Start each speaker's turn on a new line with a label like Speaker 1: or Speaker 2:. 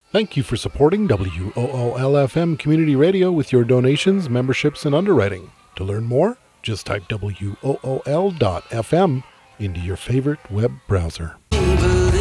Speaker 1: Thank you for supporting WOOL-FM Community Radio with your donations, memberships, and underwriting. To learn more, just type WOOL.FM into your favorite web browser.